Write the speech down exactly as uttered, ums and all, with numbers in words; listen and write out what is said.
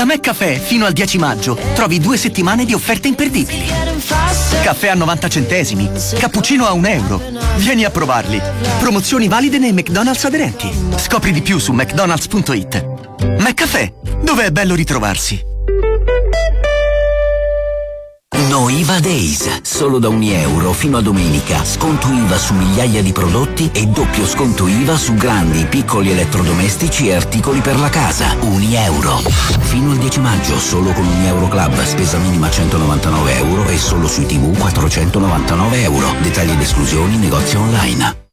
McCaffè fino al dieci maggio trovi due settimane di offerte imperdibili. Caffè a novanta centesimi, cappuccino a un euro. Vieni a provarli. Promozioni valide nei McDonald's aderenti. Scopri di più su mcdonalds punto it. McCaffè, dove è bello ritrovarsi. No I V A Days, solo da un euro fino a domenica. Sconto I V A su migliaia di prodotti e doppio sconto I V A su grandi, piccoli elettrodomestici e articoli per la casa. Un euro. Fino al dieci maggio, solo con un euro club, spesa minima centonovantanove euro e solo sui tivù quattrocentonovantanove euro. Dettagli ed esclusioni, negozi online.